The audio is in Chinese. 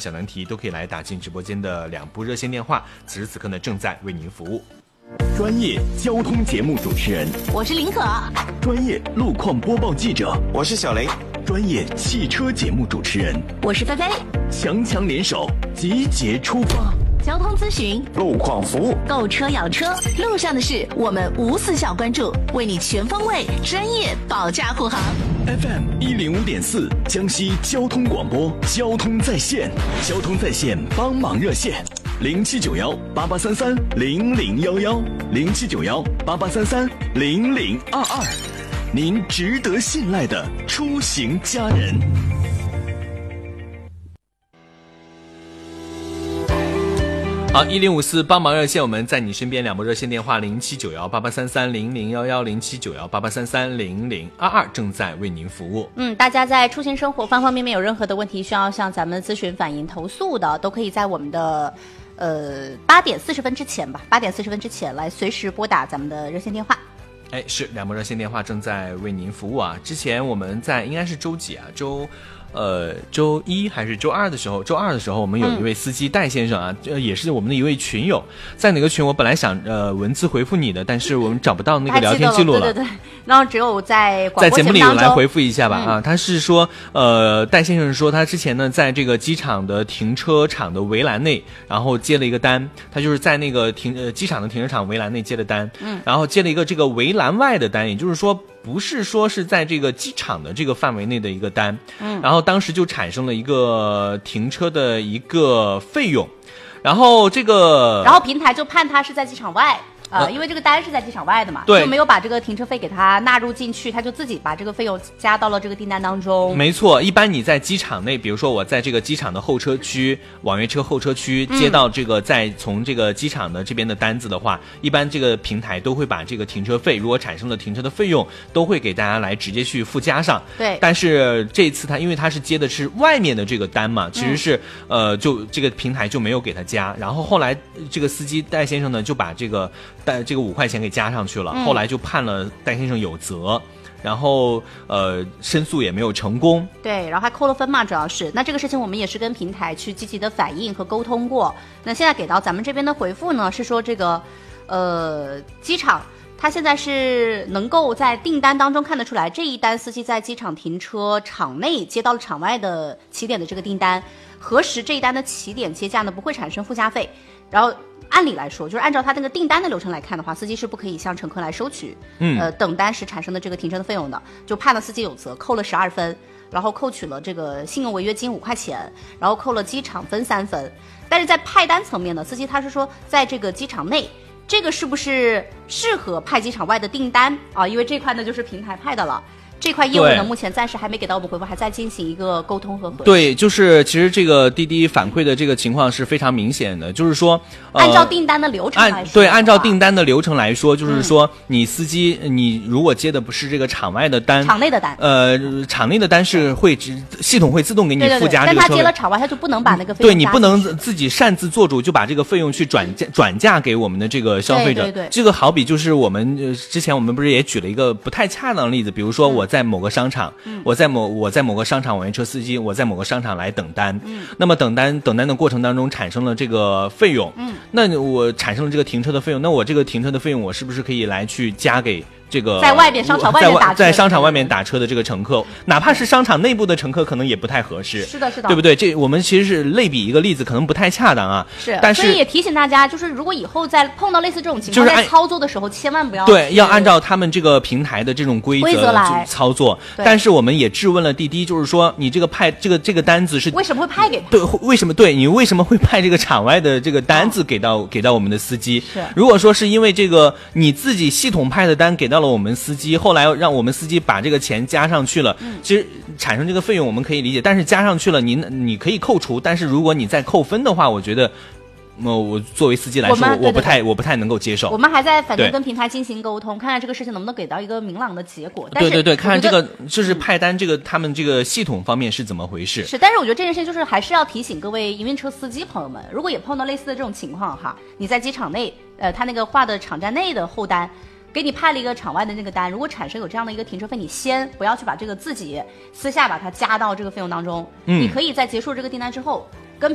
小难题都可以来打进直播间的2部热线电话，此时此刻呢正在为您服务。 专业交通节目主持人， 我是林可； 专业路况播报记者， 我是小雷； 专业汽车节目主持人， 我是菲菲。 强强联手，集结出发。 交通咨询、 路况服务、 购车养车，路上的事我们无死角关注，为你全方位、专业保驾护航。 FM 105.4，江西交通广播，交通在线，交通在线帮忙热线079188330011，079188330022，您值得信赖的出行家人。 好，1054帮忙热线，我们在你身边2部热线电话079188330011，079188330022正在为您服务。 大家在出行生活方方面面有任何的问题需要向咱们咨询反映投诉的，都可以在我们的8点40分之前吧，8点40分之前来随时拨打咱们的热线电话。 是2部热线电话正在为您服务啊。之前我们在应该是周几啊？周1还是周2的时候，我们有一位司机戴先生啊，也是我们的一位群友，在哪个群我本来想文字回复你的，但是我们找不到那个聊天记录了。 对，然后只有在广播节目里来回复一下吧啊。 他是说戴先生说他之前呢在这个机场的停车场的围栏内，然后接了一个单，他就是在那个机场的停车场围栏内接的单，然后接了一个这个围栏外的单，也就是说不是说是在这个机场的这个范围内的一个单，然后当时就产生了一个停车的一个费用，然后平台就判他是在机场外。因为这个单是在机场外的嘛， 对， 就没有把这个停车费给他纳入进去，他就自己把这个费用加到了这个订单当中。 没错，一般你在机场内，比如说我在这个机场的候车区、网约车候车区接到这个再从这个机场的这边的单子的话，一般这个平台都会把这个停车费，如果产生了停车的费用，都会给大家来直接去附加上。 对， 但是这次因为他是接的是外面的这个单嘛，其实是就这个平台就没有给他加，然后后来这个司机戴先生呢就把这个5块钱给加上去了，后来就判了戴先生有责，然后申诉也没有成功。 对，然后还扣了分嘛，主要是那这个事情我们也是跟平台去积极的反映和沟通过。那现在给到咱们这边的回复呢，是说这个机场他现在是能够在订单当中看得出来，这一单司机在机场停车场内接到了场外的起点的这个订单，核实这一单的起点接价呢不会产生附加费，然后按理来说，就是按照他那个订单的流程来看的话，司机是不可以向乘客来收取等单时产生的这个停车的费用的，就判了司机有责，扣了12分，然后扣取了这个信用违约金5块钱，然后扣了机场分3分。但是在派单层面呢，司机他是说在这个机场内，这个是不是适合派机场外的订单啊？因为这块呢就是平台派的了。这块业务呢，目前暂时还没给到我们回复，还在进行一个沟通和核实。 对，就是其实这个滴滴反馈的这个情况是非常明显的，就是说， 按照订单的流程来说， 按照订单的流程来说，就是说，你司机你如果接的不是这个场外的单， 场内的单， 场内的单是会系统会自动给你附加这个， 但他接了场外，他就不能把那个费用对你不能自己擅自做主就把这个费用去转嫁给我们的这个消费者。 对， 这个好比就是我们之前我们不是也举了一个不太恰当的例子，比如说我在某个商场，我在某个商场网约车司机，我在某个商场来等单，那么等单的过程当中产生了这个费用，那我产生了这个停车的费用，那我这个停车的费用我是不是可以来去加给这个在外面商场外面打车， 在商场外面打车的这个乘客，哪怕是商场内部的乘客，可能也不太合适。 是的， 对不对？这我们其实是类比一个例子，可能不太恰当啊。但是所以也提醒大家，就是如果以后在碰到类似这种情况，在操作的时候，千万不要要按照他们这个平台的这种规则来操作。但是我们也质问了滴滴，就是说你这个派这个单子是为什么会派给他？ 对，你为什么会派这个场外的这个单子给到我们的司机？如果说是因为这个你自己系统派的单给到了我们司机，后来让我们司机把这个钱加上去了，其实产生这个费用我们可以理解，但是加上去了你可以扣除，但是如果你再扣分的话，我觉得我作为司机来说，我不太能够接受。 我们还在反正跟平台进行沟通，看看这个事情能不能给到一个明朗的结果。但是对，看看这个就是派单这个他们这个系统方面是怎么回事。 但是我觉得这件事情就是还是要提醒各位营运车司机朋友们，如果也碰到类似的这种情况哈，你在机场内，他那个划的场站内的后单。给你派了一个场外的那个单，如果产生有这样的一个停车费，你先不要去把这个自己私下把它加到这个费用当中，你可以在结束这个订单之后